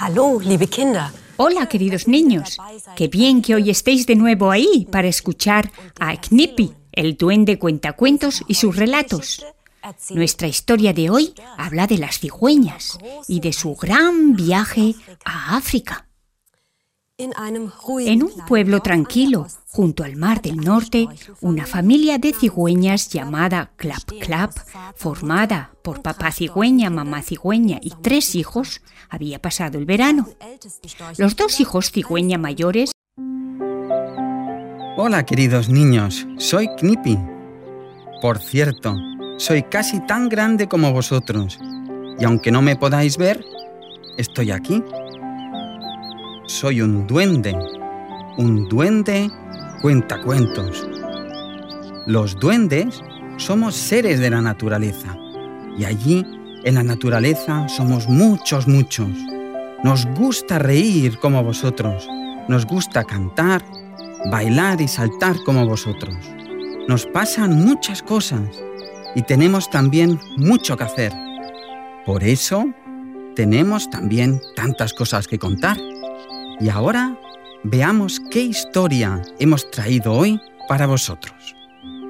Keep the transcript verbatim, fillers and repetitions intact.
Hallo, liebe Kinder. Hola, queridos niños. Qué bien que hoy estéis de nuevo ahí para escuchar a Knipi, el duende cuentacuentos y sus relatos. Nuestra historia de hoy habla de las cigüeñas y de su gran viaje a África. En un pueblo tranquilo, junto al Mar del Norte, una familia de cigüeñas llamada Clap Clap, formada por papá cigüeña, mamá cigüeña y tres hijos, había pasado el verano. Los dos hijos cigüeña mayores... Hola, queridos niños, soy Knipi. Por cierto, soy casi tan grande como vosotros, y aunque no me podáis ver, estoy aquí. Soy un duende, un duende cuentacuentos. Los duendes somos seres de la naturaleza, y allí, en la naturaleza, somos muchos, muchos. Nos gusta reír como vosotros, nos gusta cantar, bailar y saltar como vosotros. Nos pasan muchas cosas y tenemos también mucho que hacer. Por eso, tenemos también tantas cosas que contar. Y ahora, veamos qué historia hemos traído hoy para vosotros.